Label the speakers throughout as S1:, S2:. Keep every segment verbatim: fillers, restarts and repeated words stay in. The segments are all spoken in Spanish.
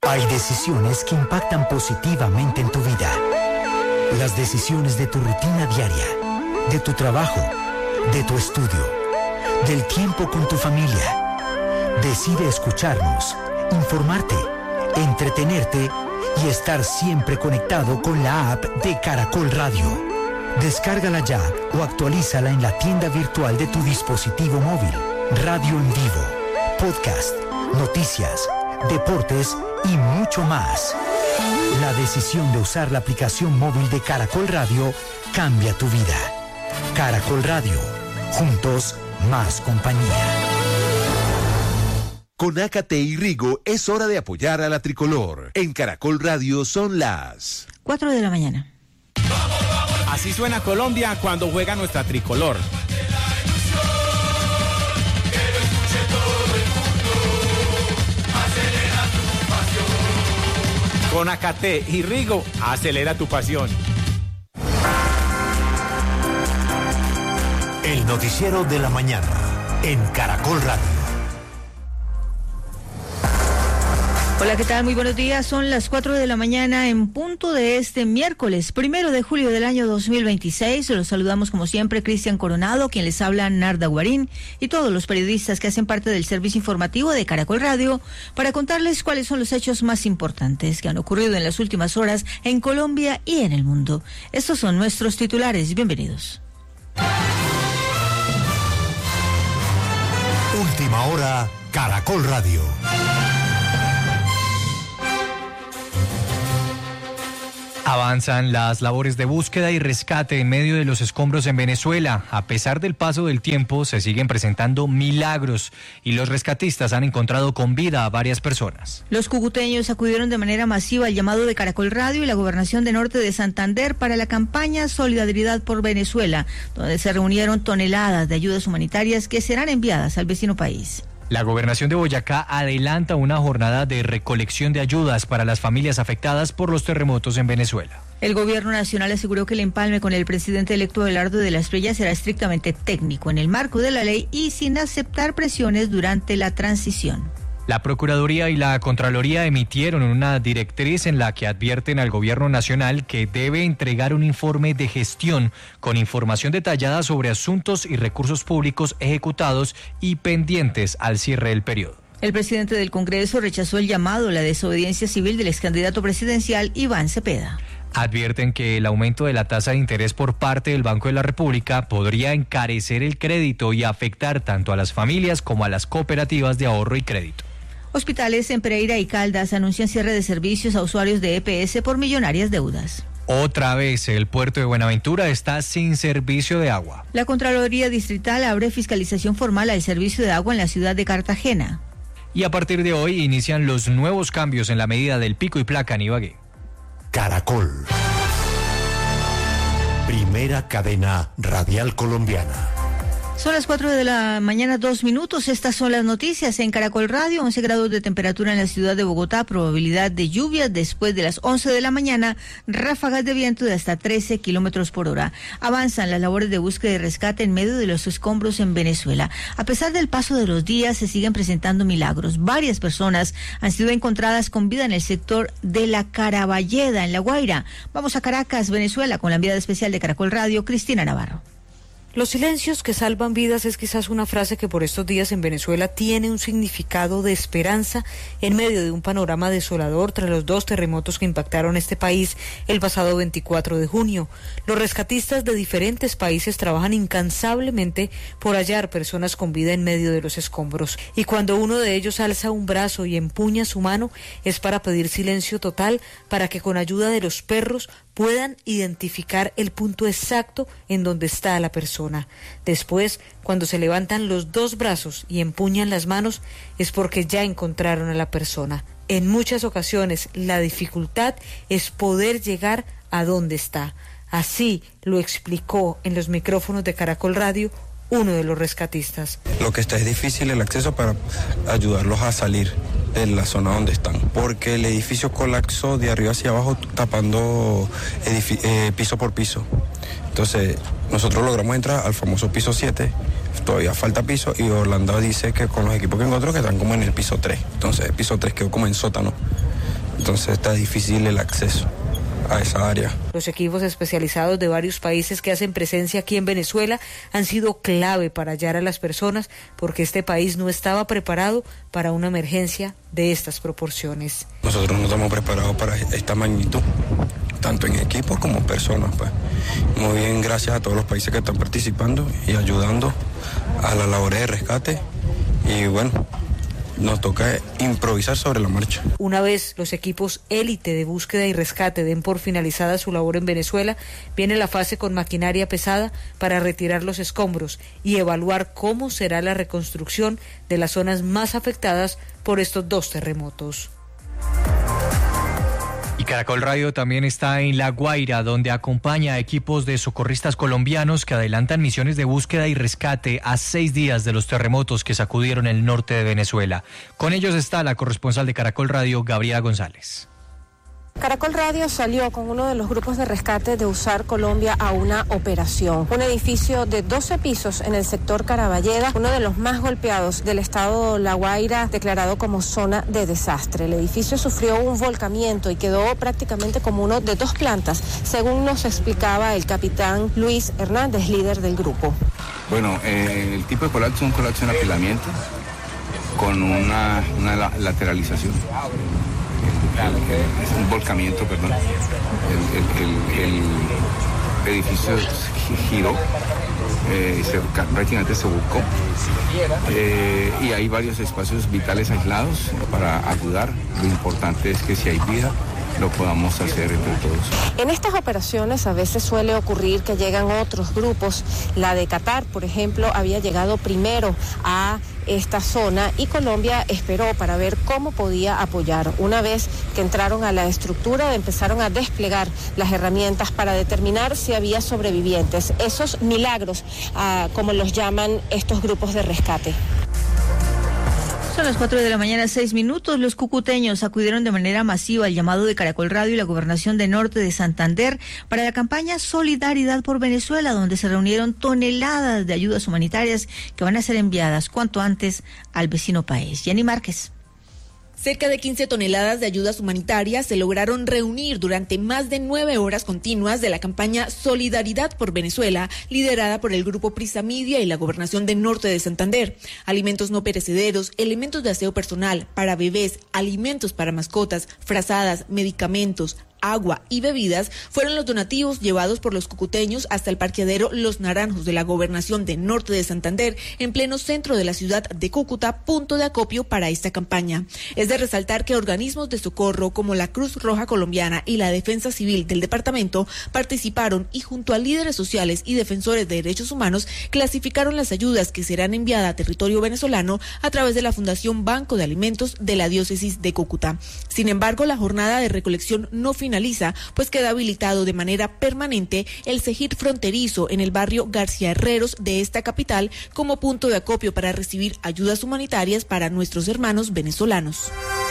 S1: Hay decisiones que impactan positivamente en tu vida. Las decisiones de tu rutina diaria, de tu trabajo, de tu estudio, del tiempo con tu familia. Decide escucharnos, informarte, entretenerte y estar siempre conectado con la app de Caracol Radio. Descárgala ya o actualízala en la tienda virtual de tu dispositivo móvil. Radio en vivo, podcast, noticias, deportes y mucho más. La decisión de usar la aplicación móvil de Caracol Radio cambia tu vida. Caracol Radio, juntos más compañía.
S2: Con Ácate y Rigo es hora de apoyar a la tricolor. En Caracol Radio son las
S3: cuatro de la mañana.
S4: Así suena Colombia cuando juega nuestra tricolor. Con Ácate y Rigo, acelera tu pasión.
S1: El noticiero de la mañana en Caracol Radio.
S3: Hola, ¿qué tal? Muy buenos días. Son las cuatro de la mañana en punto de este miércoles, primero de julio del año dos mil veintiséis. Los saludamos como siempre, Cristian Coronado, quien les habla, Narda Guarín, y todos los periodistas que hacen parte del servicio informativo de Caracol Radio para contarles cuáles son los hechos más importantes que han ocurrido en las últimas horas en Colombia y en el mundo. Estos son nuestros titulares. Bienvenidos.
S1: Última hora, Caracol Radio.
S5: Avanzan las labores de búsqueda y rescate en medio de los escombros en Venezuela. A pesar del paso del tiempo, se siguen presentando milagros y los rescatistas han encontrado con vida a varias personas.
S3: Los cucuteños acudieron de manera masiva al llamado de Caracol Radio y la Gobernación de Norte de Santander para la campaña Solidaridad por Venezuela, donde se reunieron toneladas de ayudas humanitarias que serán enviadas al vecino país.
S5: La Gobernación de Boyacá adelanta una jornada de recolección de ayudas para las familias afectadas por los terremotos en Venezuela.
S3: El gobierno nacional aseguró que el empalme con el presidente electo Abelardo de la Espriella será estrictamente técnico, en el marco de la ley y sin aceptar presiones durante la transición.
S5: La Procuraduría y la Contraloría emitieron una directriz en la que advierten al Gobierno Nacional que debe entregar un informe de gestión con información detallada sobre asuntos y recursos públicos ejecutados y pendientes al cierre del periodo.
S3: El presidente del Congreso rechazó el llamado a la desobediencia civil del excandidato presidencial Iván Cepeda.
S5: Advierten que el aumento de la tasa de interés por parte del Banco de la República podría encarecer el crédito y afectar tanto a las familias como a las cooperativas de ahorro y crédito.
S3: Hospitales en Pereira y Caldas anuncian cierre de servicios a usuarios de E P S por millonarias deudas.
S5: Otra vez, el puerto de Buenaventura está sin servicio de agua.
S3: La Contraloría Distrital abre fiscalización formal al servicio de agua en la ciudad de Cartagena.
S5: Y a partir de hoy inician los nuevos cambios en la medida del pico y placa en Ibagué.
S1: Caracol. Primera cadena radial colombiana.
S3: Son las cuatro de la mañana, dos minutos. Estas son las noticias en Caracol Radio. once grados de temperatura en la ciudad de Bogotá, probabilidad de lluvia después de las once de la mañana, ráfagas de viento de hasta trece kilómetros por hora. Avanzan las labores de búsqueda y rescate en medio de los escombros en Venezuela. A pesar del paso de los días, se siguen presentando milagros. Varias personas han sido encontradas con vida en el sector de la Caraballeda, en La Guaira. Vamos a Caracas, Venezuela, con la enviada especial de Caracol Radio, Cristina Navarro.
S6: Los silencios que salvan vidas es quizás una frase que por estos días en Venezuela tiene un significado de esperanza en medio de un panorama desolador tras los dos terremotos que impactaron este país el pasado veinticuatro de junio. Los rescatistas de diferentes países trabajan incansablemente por hallar personas con vida en medio de los escombros. Y cuando uno de ellos alza un brazo y empuña su mano, es para pedir silencio total para que con ayuda de los perros puedan identificar el punto exacto en donde está la persona. Después, cuando se levantan los dos brazos y empuñan las manos, es porque ya encontraron a la persona. En muchas ocasiones, la dificultad es poder llegar a donde está. Así lo explicó en los micrófonos de Caracol Radio uno de los rescatistas.
S7: Lo que está es difícil el acceso para ayudarlos a salir de la zona donde están, porque el edificio colapsó de arriba hacia abajo tapando edifi- eh, piso por piso. Entonces nosotros logramos entrar al famoso piso siete, todavía falta piso y Orlando dice que con los equipos que encontró que están como en el piso tres, entonces el piso tres quedó como en sótano. entonces está difícil el acceso a esa área.
S6: Los equipos especializados de varios países que hacen presencia aquí en Venezuela han sido clave para hallar a las personas porque este país no estaba preparado para una emergencia de estas proporciones.
S7: Nosotros no estamos preparados para esta magnitud, tanto en equipos como personas, pues. Muy bien, gracias a todos los países que están participando y ayudando a la labor de rescate y bueno, nos toca improvisar sobre la marcha.
S6: Una vez los equipos élite de búsqueda y rescate den por finalizada su labor en Venezuela, viene la fase con maquinaria pesada para retirar los escombros y evaluar cómo será la reconstrucción de las zonas más afectadas por estos dos terremotos.
S5: Y Caracol Radio también está en La Guaira, donde acompaña a equipos de socorristas colombianos que adelantan misiones de búsqueda y rescate a seis días de los terremotos que sacudieron el norte de Venezuela. Con ellos está la corresponsal de Caracol Radio, Gabriela González.
S8: Caracol Radio salió con uno de los grupos de rescate de USAR Colombia a una operación. Un edificio de doce pisos en el sector Caraballeda, uno de los más golpeados del estado La Guaira, declarado como zona de desastre. El edificio sufrió un volcamiento y quedó prácticamente como uno de dos plantas, según nos explicaba el capitán Luis Hernández, líder del grupo.
S9: Bueno, eh, el tipo de colapso es un colapso en apilamiento con una, una lateralización. Es un volcamiento, perdón. El, el, el, el edificio giró, eh, se, prácticamente se volcó. Eh, y hay varios espacios vitales aislados para ayudar. Lo importante es que si hay vida, lo podamos hacer entre todos.
S8: En estas operaciones a veces suele ocurrir que llegan otros grupos. La de Qatar, por ejemplo, había llegado primero a esta zona y Colombia esperó para ver cómo podía apoyar. Una vez que entraron a la estructura, empezaron a desplegar las herramientas para determinar si había sobrevivientes. Esos milagros, ah, como los llaman estos grupos de rescate.
S3: Son las cuatro de la mañana, seis minutos. Los cucuteños acudieron de manera masiva al llamado de Caracol Radio y la Gobernación de Norte de Santander para la campaña Solidaridad por Venezuela, donde se reunieron toneladas de ayudas humanitarias que van a ser enviadas cuanto antes al vecino país. Jenny Márquez.
S10: Cerca de quince toneladas de ayudas humanitarias se lograron reunir durante más de nueve horas continuas de la campaña Solidaridad por Venezuela, liderada por el Grupo Prisa Media y la Gobernación de Norte de Santander. Alimentos no perecederos, elementos de aseo personal para bebés, alimentos para mascotas, frazadas, medicamentos, agua y bebidas fueron los donativos llevados por los cucuteños hasta el parqueadero Los Naranjos de la Gobernación de Norte de Santander, en pleno centro de la ciudad de Cúcuta, punto de acopio para esta campaña. Es de resaltar que organismos de socorro como la Cruz Roja Colombiana y la Defensa Civil del departamento participaron y junto a líderes sociales y defensores de derechos humanos clasificaron las ayudas que serán enviadas a territorio venezolano a través de la Fundación Banco de Alimentos de la Diócesis de Cúcuta. Sin embargo, la jornada de recolección no finaliza, pues queda habilitado de manera permanente el Cejir fronterizo en el barrio García Herreros de esta capital como punto de acopio para recibir ayudas humanitarias para nuestros hermanos venezolanos.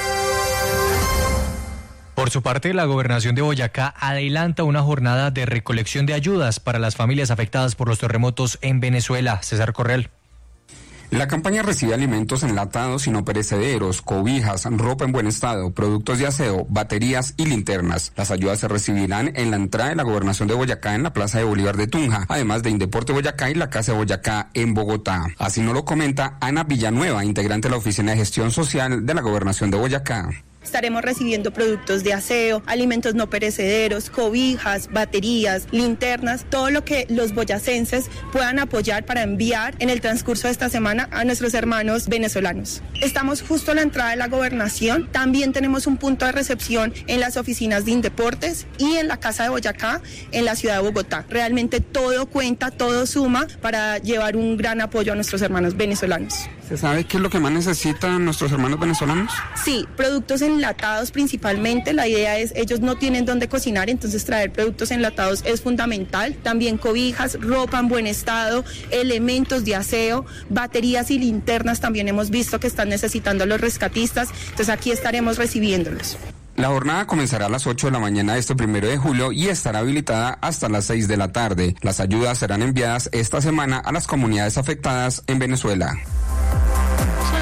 S5: Por su parte, la Gobernación de Boyacá adelanta una jornada de recolección de ayudas para las familias afectadas por los terremotos en Venezuela. César Correal.
S11: La campaña recibe alimentos enlatados y no perecederos, cobijas, ropa en buen estado, productos de aseo, baterías y linternas. Las ayudas se recibirán en la entrada de la Gobernación de Boyacá en la Plaza de Bolívar de Tunja, además de Indeporte Boyacá y la Casa de Boyacá en Bogotá. Así nos lo comenta Ana Villanueva, integrante de la Oficina de Gestión Social de la Gobernación de Boyacá.
S12: Estaremos recibiendo productos de aseo, alimentos no perecederos, cobijas, baterías, linternas, todo lo que los boyacenses puedan apoyar para enviar en el transcurso de esta semana a nuestros hermanos venezolanos. Estamos justo a la entrada de la gobernación, también tenemos un punto de recepción en las oficinas de Indeportes y en la Casa de Boyacá en la ciudad de Bogotá. Realmente todo cuenta, todo suma para llevar un gran apoyo a nuestros hermanos venezolanos.
S11: ¿Se sabe qué es lo que más necesitan nuestros hermanos venezolanos?
S12: Sí, productos enlatados principalmente. La idea es, ellos no tienen dónde cocinar, entonces traer productos enlatados es fundamental. También cobijas, ropa en buen estado, elementos de aseo, baterías y linternas también hemos visto que están necesitando los rescatistas. Entonces aquí estaremos recibiéndolos.
S11: La jornada comenzará a las ocho de la mañana de este primero de julio y estará habilitada hasta las seis de la tarde. Las ayudas serán enviadas esta semana a las comunidades afectadas en Venezuela.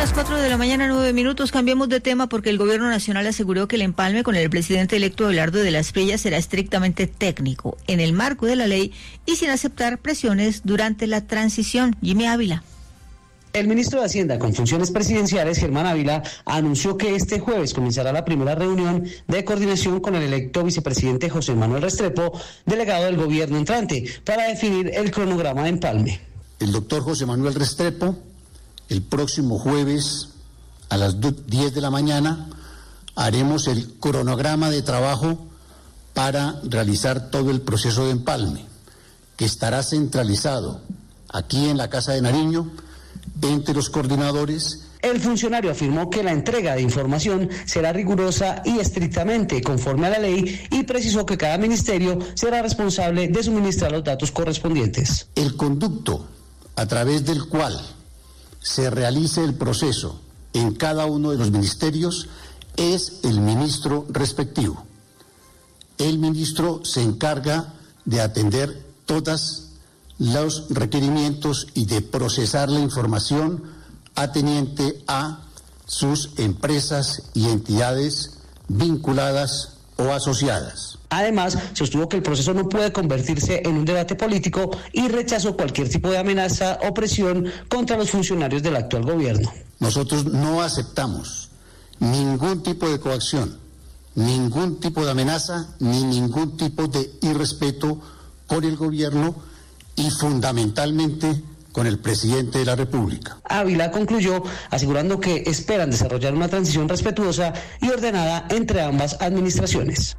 S3: las cuatro de la mañana, nueve minutos. Cambiamos de tema porque el gobierno nacional aseguró que el empalme con el presidente electo Abelardo de la Espriella será estrictamente técnico, en el marco de la ley y sin aceptar presiones durante la transición. Jimmy Ávila.
S13: El ministro de Hacienda con funciones presidenciales, Germán Ávila, anunció que este jueves comenzará la primera reunión de coordinación con el electo vicepresidente José Manuel Restrepo, delegado del gobierno entrante, para definir el cronograma de empalme.
S14: El doctor José Manuel Restrepo, el próximo jueves a las diez de la mañana, haremos el cronograma de trabajo para realizar todo el proceso de empalme, que estará centralizado aquí en la Casa de Nariño, entre los coordinadores.
S13: El funcionario afirmó que la entrega de información será rigurosa y estrictamente conforme a la ley y precisó que cada ministerio será responsable de suministrar los datos correspondientes.
S14: El conducto a través del cual se realice el proceso en cada uno de los ministerios es el ministro respectivo. El ministro se encarga de atender todas los requerimientos y de procesar la información ateniente a sus empresas y entidades vinculadas o asociadas.
S13: Además, sostuvo que el proceso no puede convertirse en un debate político y rechazó cualquier tipo de amenaza o presión contra los funcionarios del actual gobierno.
S14: Nosotros no aceptamos ningún tipo de coacción, ningún tipo de amenaza, ni ningún tipo de irrespeto con el gobierno y fundamentalmente con el presidente de la República.
S13: Ávila concluyó asegurando que esperan desarrollar una transición respetuosa y ordenada entre ambas administraciones.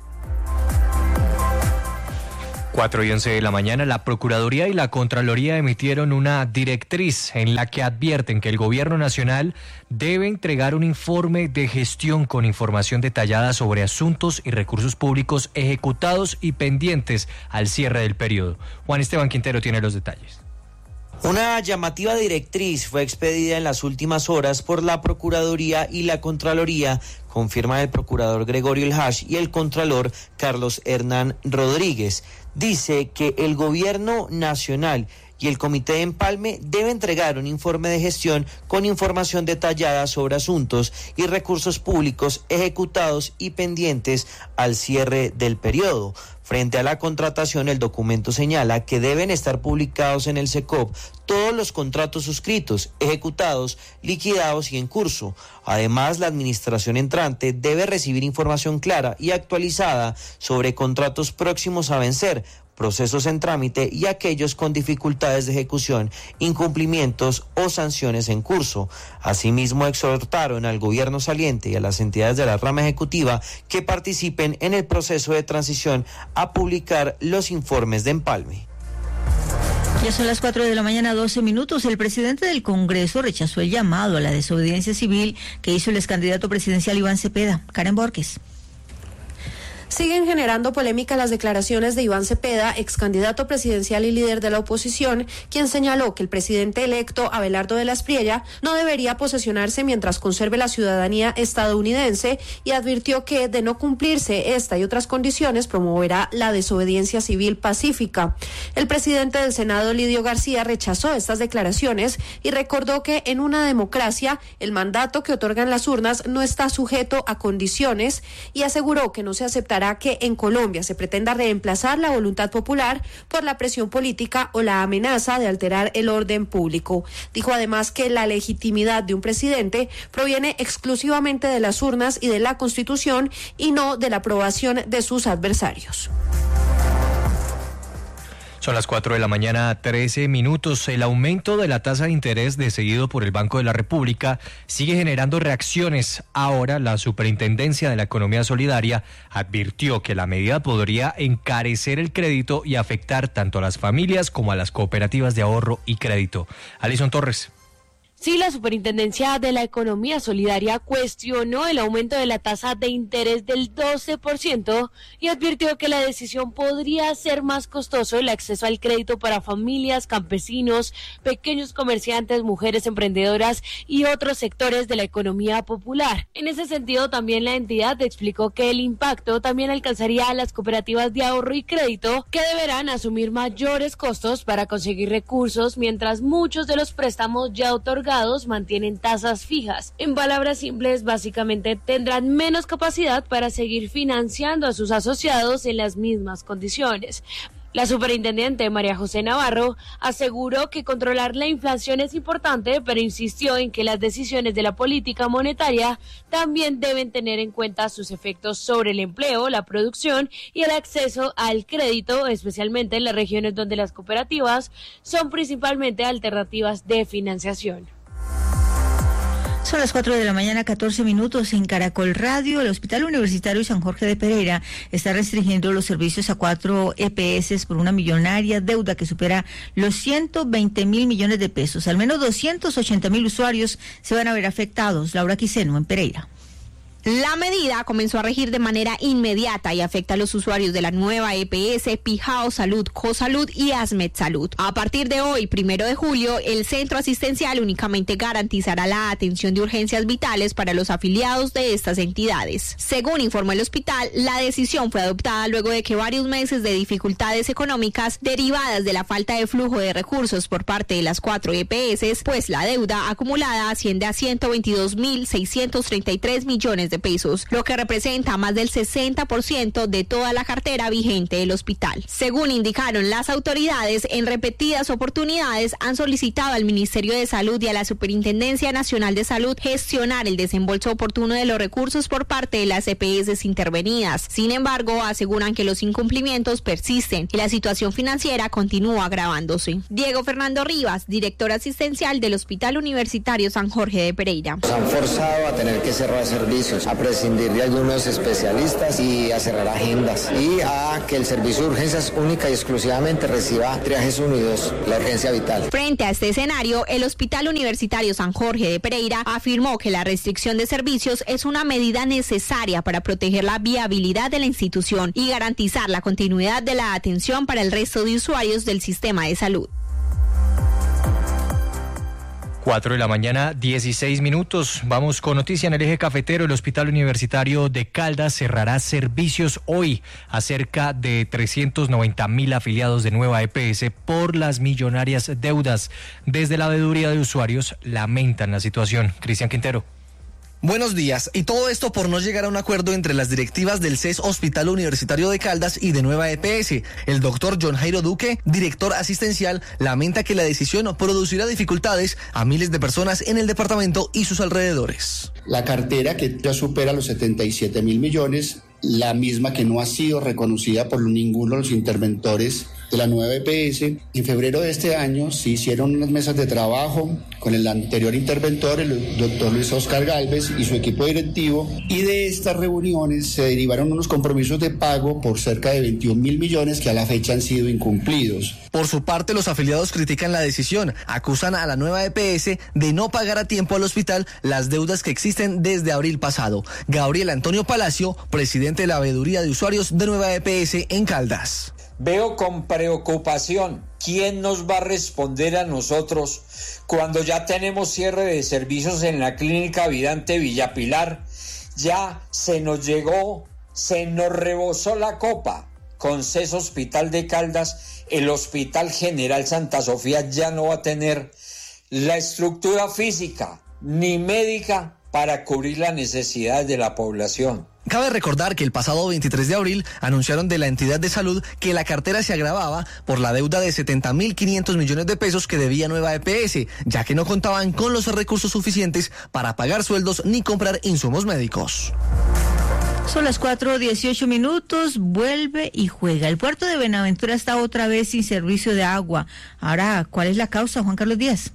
S5: cuatro y once de la mañana, la Procuraduría y la Contraloría emitieron una directriz en la que advierten que el Gobierno Nacional debe entregar un informe de gestión con información detallada sobre asuntos y recursos públicos ejecutados y pendientes al cierre del periodo. Juan Esteban Quintero tiene los detalles.
S15: Una llamativa directriz fue expedida en las últimas horas por la Procuraduría y la Contraloría, confirma el procurador Gregorio El Hash y el contralor Carlos Hernán Rodríguez. Dice que el Gobierno Nacional y el Comité de Empalme debe entregar un informe de gestión con información detallada sobre asuntos y recursos públicos ejecutados y pendientes al cierre del periodo. Frente a la contratación, el documento señala que deben estar publicados en el SECOP todos los contratos suscritos, ejecutados, liquidados y en curso. Además, la administración entrante debe recibir información clara y actualizada sobre contratos próximos a vencer, procesos en trámite y aquellos con dificultades de ejecución, incumplimientos o sanciones en curso. Asimismo, exhortaron al gobierno saliente y a las entidades de la rama ejecutiva que participen en el proceso de transición a publicar los informes de empalme.
S3: Ya son las cuatro de la mañana, doce minutos. El presidente del Congreso rechazó el llamado a la desobediencia civil que hizo el excandidato presidencial Iván Cepeda. Karen Borges.
S16: Siguen generando polémica las declaraciones de Iván Cepeda, ex candidato presidencial y líder de la oposición, quien señaló que el presidente electo Abelardo de la Espriella no debería posesionarse mientras conserve la ciudadanía estadounidense y advirtió que, de no cumplirse esta y otras condiciones, promoverá la desobediencia civil pacífica. El presidente del Senado, Lidio García, rechazó estas declaraciones y recordó que en una democracia el mandato que otorgan las urnas no está sujeto a condiciones y aseguró que no se aceptará que en Colombia se pretenda reemplazar la voluntad popular por la presión política o la amenaza de alterar el orden público. Dijo además que la legitimidad de un presidente proviene exclusivamente de las urnas y de la Constitución y no de la aprobación de sus adversarios.
S5: Son las cuatro de la mañana, trece minutos. El aumento de la tasa de interés decidido por el Banco de la República sigue generando reacciones. Ahora, la Superintendencia de la Economía Solidaria advirtió que la medida podría encarecer el crédito y afectar tanto a las familias como a las cooperativas de ahorro y crédito. Alison Torres.
S17: Sí, la Superintendencia de la Economía Solidaria cuestionó el aumento de la tasa de interés del doce por ciento y advirtió que la decisión podría hacer más costoso el acceso al crédito para familias, campesinos, pequeños comerciantes, mujeres emprendedoras y otros sectores de la economía popular. En ese sentido, también la entidad explicó que el impacto también alcanzaría a las cooperativas de ahorro y crédito, que deberán asumir mayores costos para conseguir recursos, mientras muchos de los préstamos ya otorgados privados mantienen tasas fijas. En palabras simples, básicamente tendrán menos capacidad para seguir financiando a sus asociados en las mismas condiciones. La superintendente María José Navarro aseguró que controlar la inflación es importante, pero insistió en que las decisiones de la política monetaria también deben tener en cuenta sus efectos sobre el empleo, la producción y el acceso al crédito, especialmente en las regiones donde las cooperativas son principalmente alternativas de financiación.
S3: Son las cuatro de la mañana, catorce minutos en Caracol Radio. El Hospital Universitario San Jorge de Pereira está restringiendo los servicios a cuatro E P S por una millonaria deuda que supera los ciento veinte mil millones de pesos. Al menos doscientos ochenta mil usuarios se van a ver afectados. Laura Quiseno, en Pereira.
S18: La medida comenzó a regir de manera inmediata y afecta a los usuarios de la nueva E P S, Pijao Salud, Cosalud y Asmed Salud. A partir de hoy, primero de julio, el centro asistencial únicamente garantizará la atención de urgencias vitales para los afiliados de estas entidades. Según informó el hospital, la decisión fue adoptada luego de que varios meses de dificultades económicas derivadas de la falta de flujo de recursos por parte de las cuatro E P S, pues la deuda acumulada asciende a ciento veintidós mil seiscientos treinta y tres millones de pesos, lo que representa más del sesenta por ciento de toda la cartera vigente del hospital. Según indicaron las autoridades, en repetidas oportunidades han solicitado al Ministerio de Salud y a la Superintendencia Nacional de Salud gestionar el desembolso oportuno de los recursos por parte de las E P S intervenidas. Sin embargo, aseguran que los incumplimientos persisten y la situación financiera continúa agravándose. Diego Fernando Rivas, director asistencial del Hospital Universitario San Jorge de Pereira.
S19: Nos han forzado a tener que cerrar servicios, a prescindir de algunos especialistas y a cerrar agendas y a que el servicio de urgencias única y exclusivamente reciba triajes unidos, la urgencia vital.
S18: Frente a este escenario, el Hospital Universitario San Jorge de Pereira afirmó que la restricción de servicios es una medida necesaria para proteger la viabilidad de la institución y garantizar la continuidad de la atención para el resto de usuarios del sistema de salud.
S5: Cuatro de la mañana, dieciséis minutos. Vamos con noticia en el eje cafetero. El Hospital Universitario de Caldas cerrará servicios hoy a cerca de trescientos noventa mil afiliados de nueva E P S por las millonarias deudas. Desde la veeduría de usuarios lamentan la situación. Cristian Quintero.
S20: Buenos días. Y todo esto por no llegar a un acuerdo entre las directivas del C E S Hospital Universitario de Caldas y de Nueva E P S. El doctor John Jairo Duque, director asistencial, lamenta que la decisión producirá dificultades a miles de personas en el departamento y sus alrededores.
S14: La cartera, que ya supera los setenta y siete mil millones, la misma que no ha sido reconocida por ninguno de los interventores de la nueva E P S. En febrero de este año se hicieron unas mesas de trabajo con el anterior interventor, el doctor Luis Oscar Gálvez y su equipo directivo, y de estas reuniones se derivaron unos compromisos de pago por cerca de veintiún mil millones que a la fecha han sido incumplidos.
S20: Por su parte, los afiliados critican la decisión, acusan a la nueva E P S de no pagar a tiempo al hospital las deudas que existen desde abril pasado. Gabriel Antonio Palacio, presidente de la veeduría de usuarios de nueva E P S en Caldas.
S21: Veo con preocupación quién nos va a responder a nosotros cuando ya tenemos cierre de servicios en la Clínica Vidante Villa Pilar. Ya se nos llegó, se nos rebosó la copa con C E S Hospital de Caldas. El Hospital General Santa Sofía ya no va a tener la estructura física ni médica para cubrir las necesidades de la población.
S20: Cabe recordar que el pasado veintitrés de abril anunciaron de la entidad de salud que la cartera se agravaba por la deuda de setenta mil quinientos millones de pesos que debía Nueva E P S, ya que no contaban con los recursos suficientes para pagar sueldos ni comprar insumos médicos.
S3: Son las cuatro dieciocho minutos, vuelve y juega. El puerto de Buenaventura está otra vez sin servicio de agua. Ahora, ¿cuál es la causa, Juan Carlos Díaz?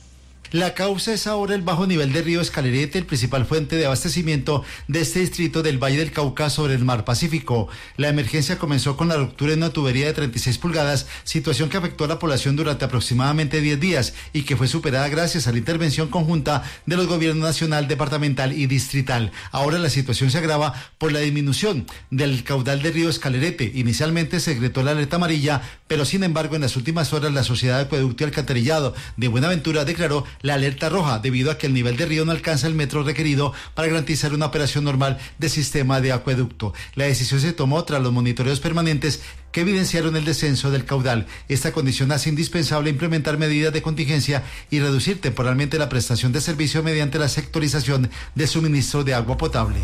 S22: La causa es ahora el bajo nivel del río Escalerete, el principal fuente de abastecimiento de este distrito del Valle del Cauca sobre el mar Pacífico. La emergencia comenzó con la ruptura en una tubería de treinta y seis pulgadas, situación que afectó a la población durante aproximadamente diez días y que fue superada gracias a la intervención conjunta de los gobiernos nacional, departamental y distrital. Ahora la situación se agrava por la disminución del caudal del río Escalerete. Inicialmente se decretó la alerta amarilla, pero sin embargo en las últimas horas la Sociedad de Acueducto y Alcantarillado de Buenaventura declaró la alerta roja debido a que el nivel de río no alcanza el metro requerido para garantizar una operación normal del sistema de acueducto. La decisión se tomó tras los monitoreos permanentes que evidenciaron el descenso del caudal. Esta condición hace indispensable implementar medidas de contingencia y reducir temporalmente la prestación de servicio mediante la sectorización de suministro de agua potable.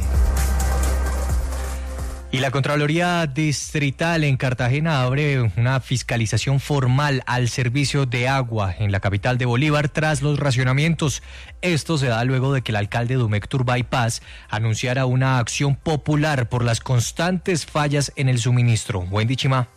S5: Y la Contraloría Distrital en Cartagena abre una fiscalización formal al servicio de agua en la capital de Bolívar tras los racionamientos. Esto se da luego de que el alcalde de Umectur Bypass anunciara una acción popular por las constantes fallas en el suministro. Wendy Chimá.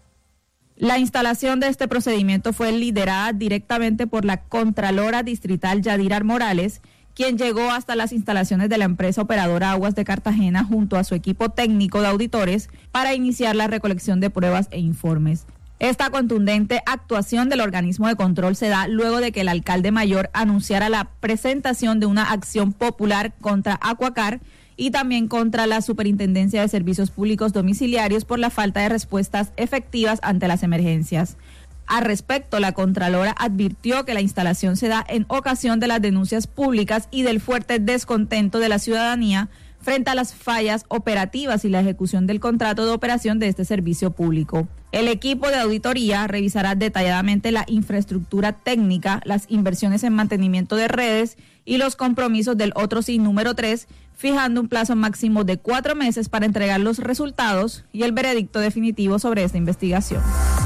S2: La instalación de este procedimiento fue liderada directamente por la Contralora Distrital Yadira Morales, quien llegó hasta las instalaciones de la empresa operadora Aguas de Cartagena junto a su equipo técnico de auditores para iniciar la recolección de pruebas e informes. Esta contundente actuación del organismo de control se da luego de que el alcalde mayor anunciara la presentación de una acción popular contra Aquacar y también contra la Superintendencia de Servicios Públicos Domiciliarios por la falta de respuestas efectivas ante las emergencias. Al respecto, la Contralora advirtió que la instalación se da en ocasión de las denuncias públicas y del fuerte descontento de la ciudadanía frente a las fallas operativas y la ejecución del contrato de operación de este servicio público. El equipo de auditoría revisará detalladamente la infraestructura técnica, las inversiones en mantenimiento de redes y los compromisos del otro sí número tres, fijando un plazo máximo de cuatro meses para entregar los resultados y el veredicto definitivo sobre esta investigación.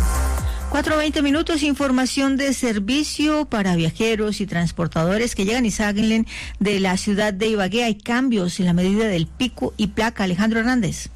S3: cuatro veinte minutos, información de servicio para viajeros y transportadores que llegan y salen de la ciudad de Ibagué. Hay cambios en la medida del pico y placa. Alejandro Hernández.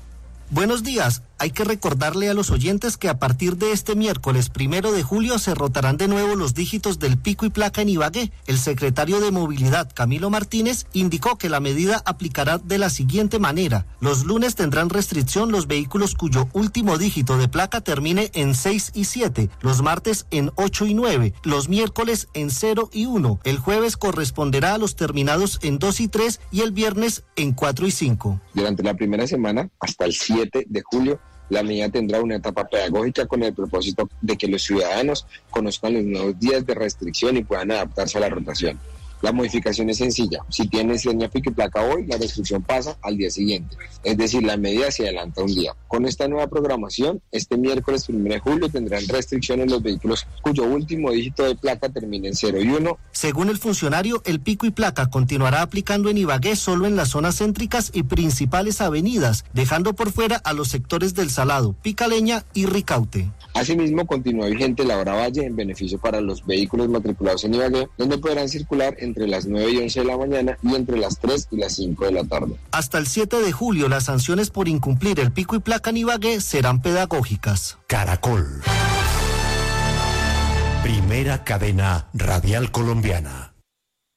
S4: Buenos días. Hay que recordarle a los oyentes que a partir de este miércoles primero de julio se rotarán de nuevo los dígitos del pico y placa en Ibagué. El secretario de Movilidad, Camilo Martínez, indicó que la medida aplicará de la siguiente manera. Los lunes tendrán restricción los vehículos cuyo último dígito de placa termine en seis y siete, los martes en ocho y nueve, los miércoles en cero y uno, el jueves corresponderá a los terminados en dos y tres y el viernes en cuatro y cinco.
S23: Durante la primera semana, hasta el siete de julio, la medida tendrá una etapa pedagógica con el propósito de que los ciudadanos conozcan los nuevos días de restricción y puedan adaptarse a la rotación. La modificación es sencilla. Si tienes seña pico y placa hoy, la restricción pasa al día siguiente. Es decir, la medida se adelanta un día. Con esta nueva programación, este miércoles primero de julio tendrán restricciones los vehículos cuyo último dígito de placa termine en cero y uno.
S4: Según el funcionario, el pico y placa continuará aplicando en Ibagué solo en las zonas céntricas y principales avenidas, dejando por fuera a los sectores del Salado, Picaleña y Ricaute.
S23: Asimismo, continúa vigente la hora valle en beneficio para los vehículos matriculados en Ibagué, donde podrán circular entre las nueve y once de la mañana y entre las tres y las cinco de la tarde.
S4: Hasta el siete de julio, las sanciones por incumplir el pico y placa en Ibagué serán pedagógicas.
S1: Caracol. Primera cadena radial colombiana.